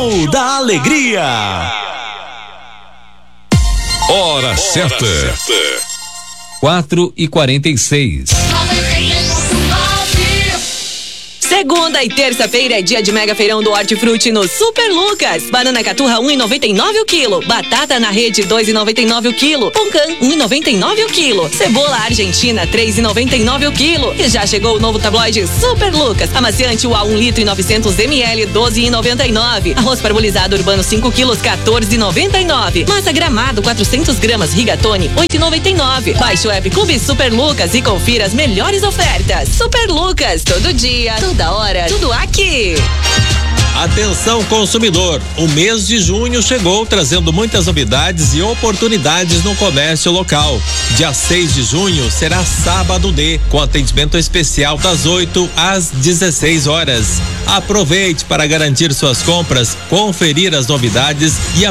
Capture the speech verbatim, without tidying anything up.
da Alegria. Hora certa. quatro e quarenta e seis. Segunda e terça-feira é dia de mega feirão do Hortifruti no Super Lucas. Banana caturra um e noventa e nove o quilo. Batata na rede dois e noventa e nove o quilo. Pão-can um e noventa e nove o quilo. Cebola argentina três e noventa e nove o quilo. E já chegou o novo tabloide Super Lucas. Amaciante U A um litro e novecentos mililitros doze e noventa e nove. Arroz parbolizado urbano cinco quilos quatorze e noventa e nove. Massa Gramado quatrocentos gramas Rigatoni oito e noventa e nove. Baixe o app Clube Super Lucas e confira as melhores ofertas. Super Lucas, todo dia, toda hora, tudo aqui. Atenção consumidor, o mês de junho chegou trazendo muitas novidades e oportunidades no comércio local. Dia seis de junho será sábado D, com atendimento especial das oito às dezesseis horas. Aproveite para garantir suas compras, conferir as novidades e